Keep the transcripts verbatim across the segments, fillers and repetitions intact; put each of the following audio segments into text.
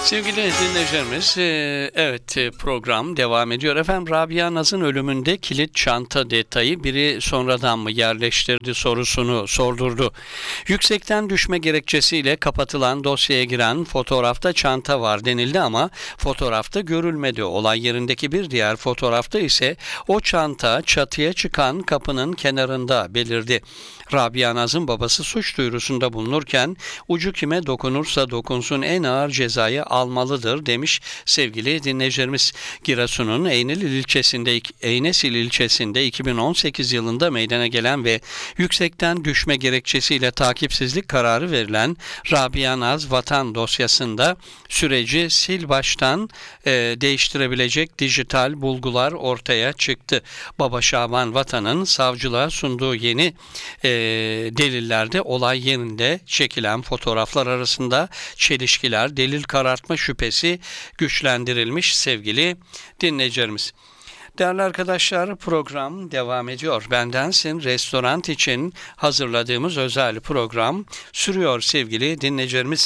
Sevgili dinleyicilerimiz, e, evet e, program devam ediyor. Efendim Rabia Naz'ın ölümünde kilit çanta detayı biri sonradan mı yerleştirdi sorusunu sordurdu. Yüksekten düşme gerekçesiyle kapatılan dosyaya giren fotoğrafta çanta var denildi ama fotoğrafta görülmedi. Olay yerindeki bir diğer fotoğrafta ise o çanta çatıya çıkan kapının kenarında belirdi. Rabia Naz'ın babası suç duyurusunda bulunurken ucu kime dokunursa dokunsun en ağır cezayı almalıdır demiş sevgili dinleyicilerimiz. Giresun'un Eynil ilçesinde Eynesil ilçesinde iki bin on sekiz yılında meydana gelen ve yüksekten düşme gerekçesiyle takipsizlik kararı verilen Rabia Naz Vatan dosyasında süreci sil baştan e, değiştirebilecek dijital bulgular ortaya çıktı. Baba Şaban Vatan'ın savcılığa sunduğu yeni e, delillerde olay yerinde çekilen fotoğraflar arasında çelişkiler, delil karartma şüphesi güçlendirilmiş sevgili dinleyicilerimiz. Değerli arkadaşlar, program devam ediyor. Bendensin restoran için hazırladığımız özel program sürüyor sevgili dinleyicilerimiz.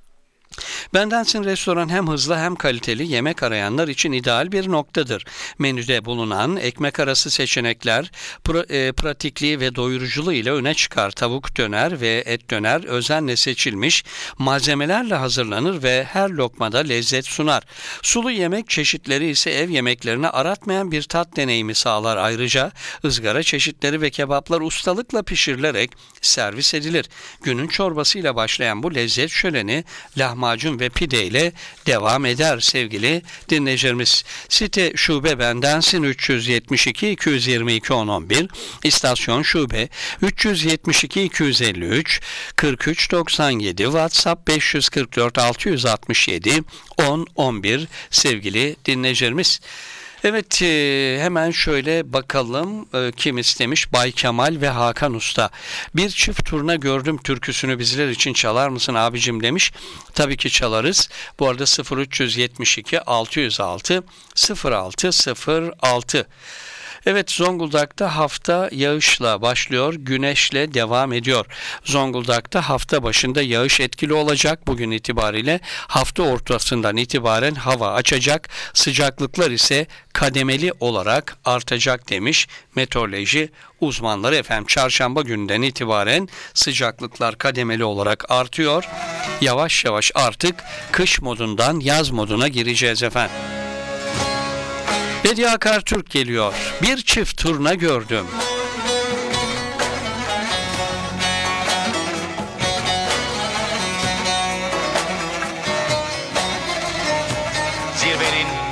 Bendensin restoran hem hızlı hem kaliteli yemek arayanlar için ideal bir noktadır. Menüde bulunan ekmek arası seçenekler pra, e, pratikliği ve doyuruculuğu ile öne çıkar. Tavuk döner ve et döner özenle seçilmiş malzemelerle hazırlanır ve her lokmada lezzet sunar. Sulu yemek çeşitleri ise ev yemeklerini aratmayan bir tat deneyimi sağlar. Ayrıca ızgara çeşitleri ve kebaplar ustalıkla pişirilerek servis edilir. Günün çorbasıyla başlayan bu lezzet şöleni lahmacun macun ve pide ile devam eder sevgili dinleyicilerimiz. Site şube bendensin üç yüz yetmiş iki iki yüz yirmi iki on on bir, istasyon şube üç yüz yetmiş iki iki yüz elli üç kırk üç doksan yedi, WhatsApp beş yüz kırk dört altı yüz altmış yedi on on bir sevgili dinleyicilerimiz. Evet, e, hemen şöyle bakalım e, kim istemiş? Bay Kemal ve Hakan Usta. Bir çift turna gördüm türküsünü bizler için çalar mısın abicim demiş. Tabii ki çalarız. Bu arada sıfır üç yetmiş iki altı yüz altı sıfır altı sıfır altı. Evet, Zonguldak'ta hafta yağışla başlıyor, güneşle devam ediyor. Zonguldak'ta hafta başında yağış etkili olacak. Bugün itibariyle hafta ortasından itibaren hava açacak. Sıcaklıklar ise kademeli olarak artacak demiş meteoroloji uzmanları. Efendim çarşamba gününden itibaren sıcaklıklar kademeli olarak artıyor. Yavaş yavaş artık kış modundan yaz moduna gireceğiz efendim. Bediye Akartürk geliyor. Bir çift turna gördüm. Zirvenin